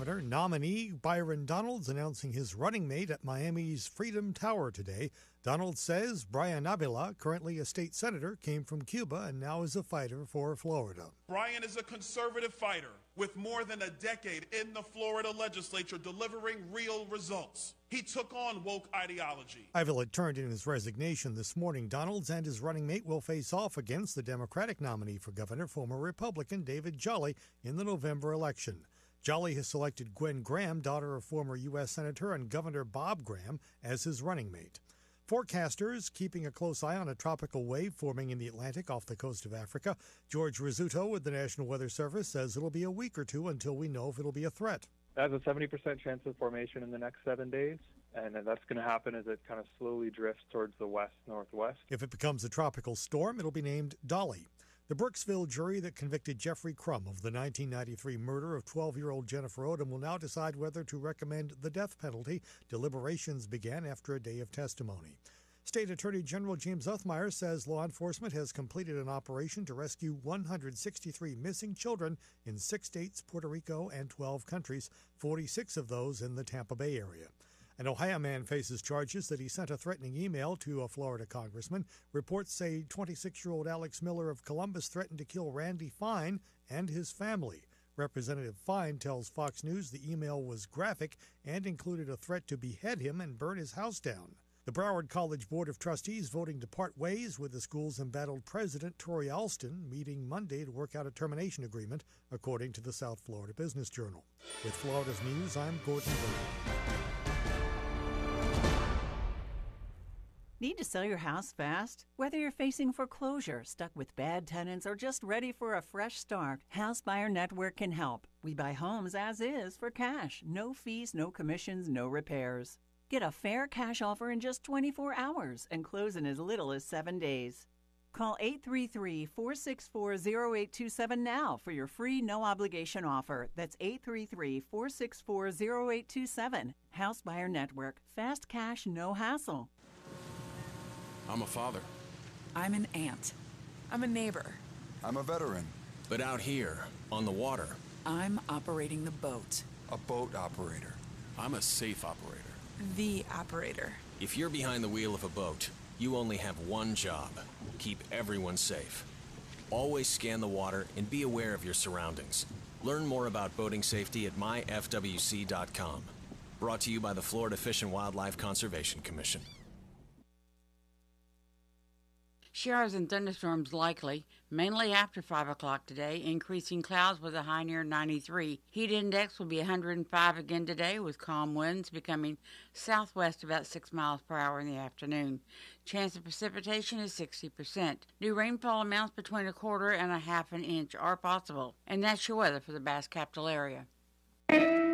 governor nominee Byron Donalds announcing his running mate at Miami's Freedom Tower today. Donalds says Brian Avila, currently a state senator, came from Cuba and now is a fighter for Florida. Brian is a conservative fighter with more than a decade in the Florida legislature delivering real results. He took on woke ideology. Avila turned in his resignation this morning. Donalds and his running mate will face off against the Democratic nominee for governor, former Republican David Jolly, in the November election. Jolly has selected Gwen Graham, daughter of former U.S. Senator and Governor Bob Graham, as his running mate. Forecasters keeping a close eye on a tropical wave forming in the Atlantic off the coast of Africa. George Rizzuto with the National Weather Service says it'll be a week or two until we know if it'll be a threat. It has a 70% chance of formation in the next 7 days, and that's going to happen as it kind of slowly drifts towards the west-northwest. If it becomes a tropical storm, it'll be named Dolly. The Brooksville jury that convicted Jeffrey Crum of the 1993 murder of 12-year-old Jennifer Odom will now decide whether to recommend the death penalty. Deliberations began after a day of testimony. State Attorney General James Othmeyer says law enforcement has completed an operation to rescue 163 missing children in 6 states, Puerto Rico, and 12 countries, 46 of those in the Tampa Bay area. An Ohio man faces charges that he sent a threatening email to a Florida congressman. Reports say 26-year-old Alex Miller of Columbus threatened to kill Randy Fine and his family. Representative Fine tells Fox News the email was graphic and included a threat to behead him and burn his house down. The Broward College Board of Trustees voting to part ways with the school's embattled president, Tori Alston, meeting Monday to work out a termination agreement, according to the South Florida Business Journal. With Florida's News, I'm Gordon Burr. Need to sell your house fast? Whether you're facing foreclosure, stuck with bad tenants, or just ready for a fresh start, House Buyer Network can help. We buy homes as is for cash. No fees, no commissions, no repairs. Get a fair cash offer in just 24 hours and close in as little as 7 days. Call 833-464-0827 now for your free no-obligation offer. That's 833-464-0827. House Buyer Network. Fast cash, no hassle. I'm a father. I'm an aunt. I'm a neighbor. I'm a veteran. But out here, on the water, I'm operating the boat. A boat operator. I'm a safe operator. The operator. If you're behind the wheel of a boat, you only have one job: keep everyone safe. Always scan the water and be aware of your surroundings. Learn more about boating safety at myfwc.com. Brought to you by the Florida Fish and Wildlife Conservation Commission. Showers and thunderstorms likely, mainly after 5 o'clock today, increasing clouds with a high near 93. Heat index will be 105 again today, with calm winds becoming southwest about 6 miles per hour in the afternoon. Chance of precipitation is 60%. New rainfall amounts between 1/4 and 1/2 inch are possible. And that's your weather for the Bass Capital area.